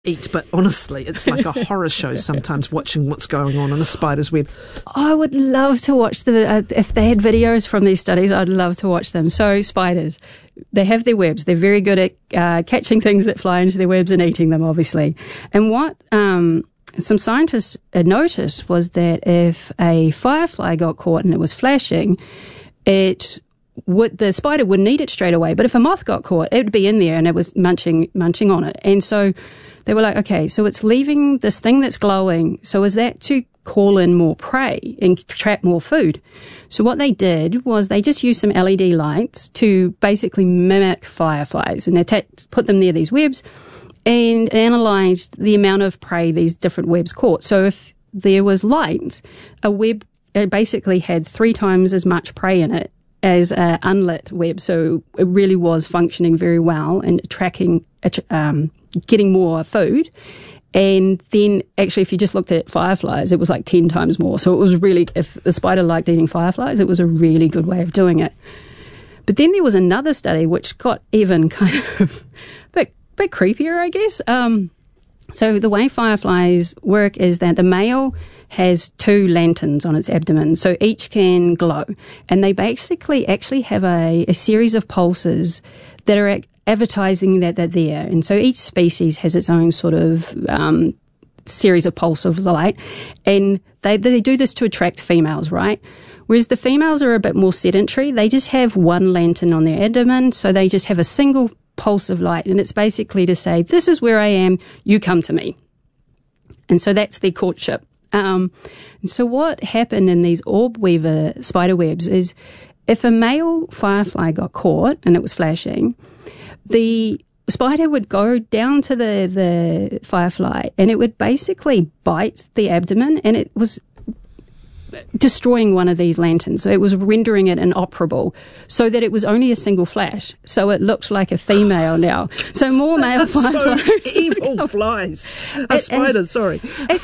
eat, but honestly, it's like a horror show sometimes watching what's going on in a spider's web. I would love to watch if they had videos from these studies, I'd love to watch them. So spiders, they have their webs. They're very good at catching things that fly into their webs and eating them, obviously. And what some scientists had noticed was that if a firefly got caught and it was flashing, the spider wouldn't eat it straight away. But if a moth got caught, it would be in there and it was munching on it. And so they were like, okay, so it's leaving this thing that's glowing. So is that to call in more prey and trap more food? So what they did was they just used some LED lights to basically mimic fireflies, and they put them near these webs and analysed the amount of prey these different webs caught. So if there was light, a web basically had 3 times as much prey in it as an unlit web. So it really was functioning very well and tracking, getting more food. And then actually, if you just looked at fireflies, it was like 10 times more. So it was really, if the spider liked eating fireflies, it was a really good way of doing it. But then there was another study which got even kind of a bit creepier, I guess. So the way fireflies work is that the male has 2 lanterns on its abdomen, so each can glow. And they basically actually have a series of pulses that are advertising that they're there. And so each species has its own sort of series of pulse of light. And they do this to attract females, right? Whereas the females are a bit more sedentary. They just have 1 lantern on their abdomen, so they just have a single pulse of light. And it's basically to say, this is where I am, you come to me. And so that's their courtship. And so what happened in these orb weaver spider webs is if a male firefly got caught and it was flashing, the spider would go down to the firefly and it would basically bite the abdomen, and it was destroying one of these lanterns. So it was rendering it inoperable so that it was only a single flash. So it looked like a female now. So more male fireflies. So evil flies. Spiders, sorry.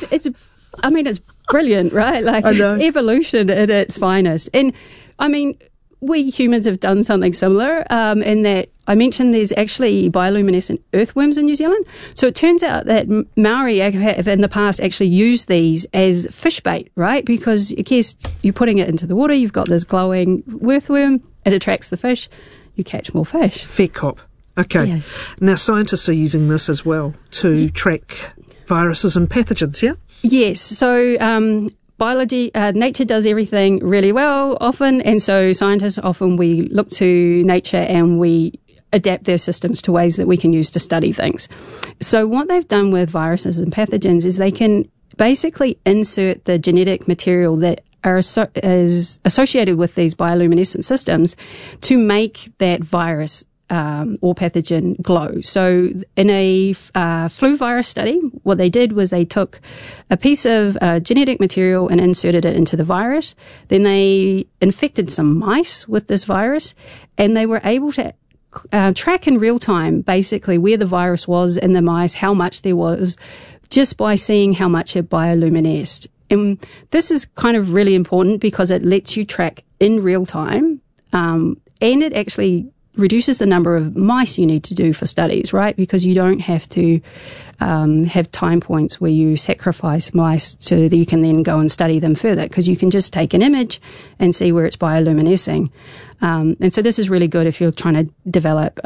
It's brilliant, right? Like evolution at its finest. And I mean, we humans have done something similar in that I mentioned there's actually bioluminescent earthworms in New Zealand. So it turns out that Maori have in the past actually used these as fish bait, right? Because I guess you're putting it into the water, you've got this glowing earthworm, it attracts the fish, you catch more fish. Fair cop. Okay. Yeah. Now scientists are using this as well to track viruses and pathogens, yeah? Yes. So biology, nature does everything really well often, and so scientists often, we look to nature and we adapt their systems to ways that we can use to study things. So what they've done with viruses and pathogens is they can basically insert the genetic material that is associated with these bioluminescent systems to make that virus or pathogen glow. So in a flu virus study, what they did was they took a piece of genetic material and inserted it into the virus. Then they infected some mice with this virus, and they were able to track in real time basically where the virus was in the mice, how much there was, just by seeing how much it bioluminesced. And this is kind of really important because it lets you track in real time, and it actually reduces the number of mice you need to do for studies, right? Because you don't have to have time points where you sacrifice mice so that you can then go and study them further, because you can just take an image and see where it's bioluminescing. And so this is really good if you're trying to develop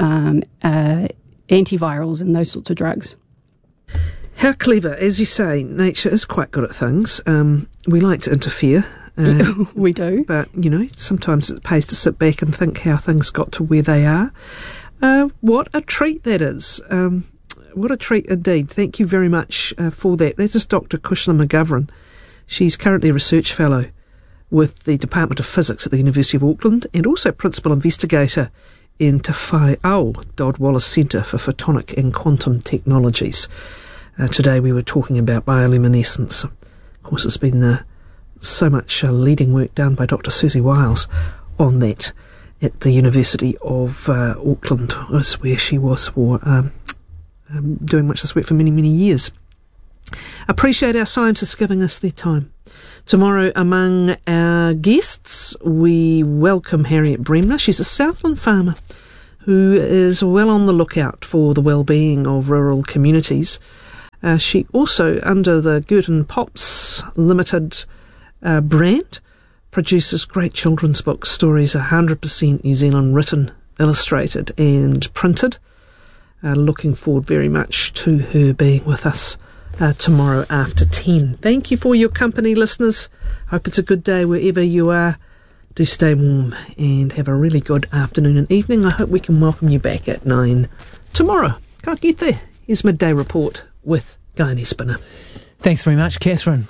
antivirals and those sorts of drugs. How clever. As you say, nature is quite good at things. We like to interfere. We do. But, sometimes it pays to sit back and think how things got to where they are. What a treat that is. What a treat indeed. Thank you very much for that. That is Dr. Kushla McGovern. She's currently a research fellow with the Department of Physics at the University of Auckland and also principal investigator in Te Whai Au, Dodd Wallace Centre for Photonic and Quantum Technologies. Today we were talking about bioluminescence. Of course, it's been so much leading work done by Dr. Susie Wiles on that at the University of Auckland, was where she was for doing much of this work for many, many years. Appreciate our scientists giving us their time. Tomorrow, among our guests, we welcome Harriet Bremner. She's a Southland farmer who is well on the lookout for the well-being of rural communities. She also, under the Gurton Pops Limited brand, produces great children's book stories, 100% New Zealand written, illustrated and printed. Looking forward very much to her being with us tomorrow after 10. Thank you for your company, listeners. Hope it's a good day wherever you are. Do stay warm and have a really good afternoon and evening. I hope we can welcome you back at 9 tomorrow. Can't get there. Here's Midday Report with Guy and Espina. Thanks very much, Catherine.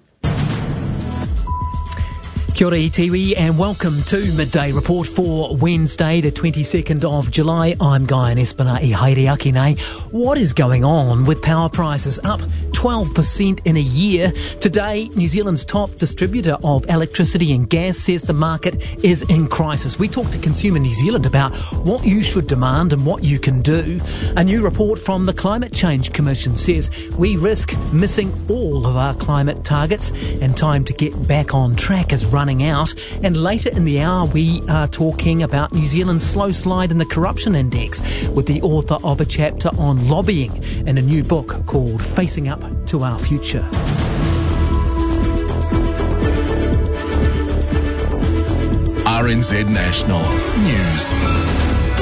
Kia ora iwi and welcome to Midday Report for Wednesday the 22nd of July. I'm Guy and Espina I haere ake nei. What is going on with power prices? Up 12% in a year. Today, New Zealand's top distributor of electricity and gas says the market is in crisis. We talked to Consumer New Zealand about what you should demand and what you can do. A new report from the Climate Change Commission says we risk missing all of our climate targets and time to get back on track is running out. And later in the hour we are talking about New Zealand's slow slide in the corruption index with the author of a chapter on lobbying in a new book called Facing Up to Our Future. RNZ National News.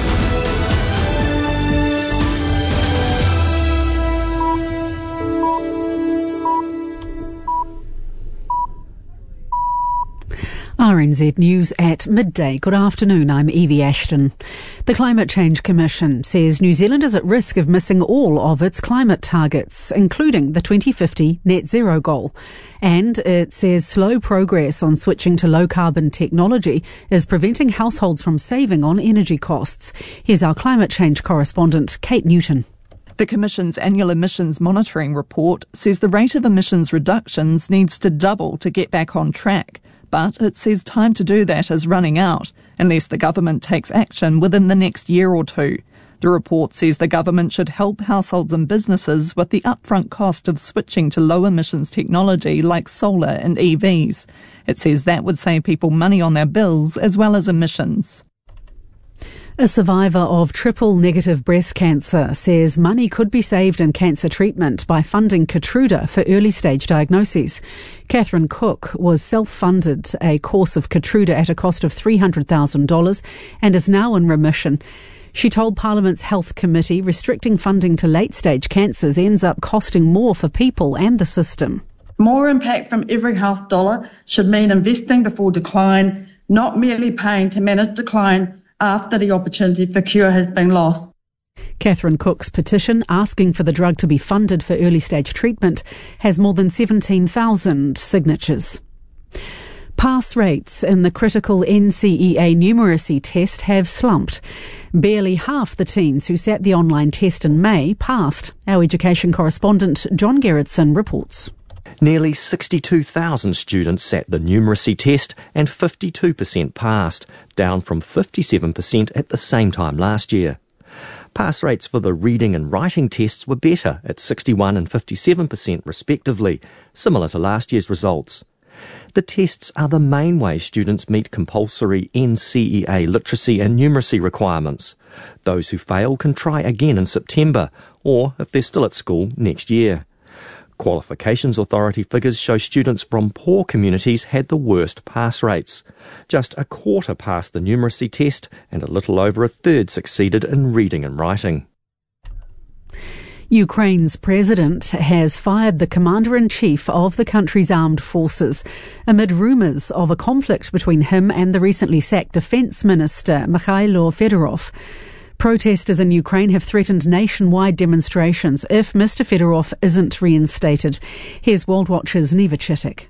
RNZ News at midday. Good afternoon, I'm Evie Ashton. The Climate Change Commission says New Zealand is at risk of missing all of its climate targets, including the 2050 net zero goal. And it says slow progress on switching to low-carbon technology is preventing households from saving on energy costs. Here's our climate change correspondent, Kate Newton. The Commission's annual emissions monitoring report says the rate of emissions reductions needs to double to get back on track. But it says time to do that is running out unless the government takes action within the next year or two. The report says the government should help households and businesses with the upfront cost of switching to low emissions technology like solar and EVs. It says that would save people money on their bills as well as emissions. A survivor of triple-negative breast cancer says money could be saved in cancer treatment by funding Keytruda for early-stage diagnoses. Catherine Cook was self-funded a course of Keytruda at a cost of $300,000 and is now in remission. She told Parliament's Health Committee restricting funding to late-stage cancers ends up costing more for people and the system. More impact from every health dollar should mean investing before decline, not merely paying to manage decline after the opportunity for cure has been lost. Catherine Cook's petition asking for the drug to be funded for early-stage treatment has more than 17,000 signatures. Pass rates in the critical NCEA numeracy test have slumped. Barely half the teens who sat the online test in May passed. Our education correspondent John Gerritsen reports. Nearly 62,000 students sat the numeracy test and 52% passed, down from 57% at the same time last year. Pass rates for the reading and writing tests were better at 61% and 57% respectively, similar to last year's results. The tests are the main way students meet compulsory NCEA literacy and numeracy requirements. Those who fail can try again in September, or if they're still at school, next year. Qualifications Authority figures show students from poor communities had the worst pass rates. Just a quarter passed the numeracy test and a little over a third succeeded in reading and writing. Ukraine's president has fired the commander-in-chief of the country's armed forces amid rumours of a conflict between him and the recently sacked defence minister Mikhailo Fedorov. Protesters in Ukraine have threatened nationwide demonstrations if Mr. Fedorov isn't reinstated. Here's World Watch's Neva Chittick.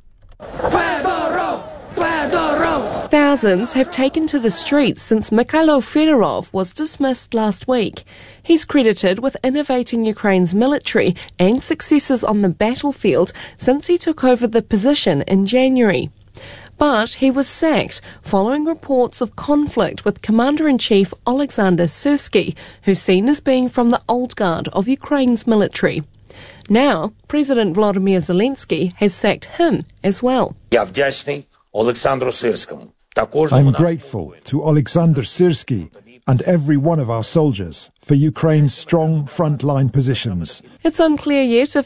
Thousands have taken to the streets since Mikhailo Fedorov was dismissed last week. He's credited with innovating Ukraine's military and successes on the battlefield since he took over the position in January. But he was sacked following reports of conflict with Commander-in-Chief Alexander Syrsky, who's seen as being from the old guard of Ukraine's military. Now, President Volodymyr Zelensky has sacked him as well. I'm grateful to Alexander Syrsky and every one of our soldiers for Ukraine's strong frontline positions. It's unclear yet if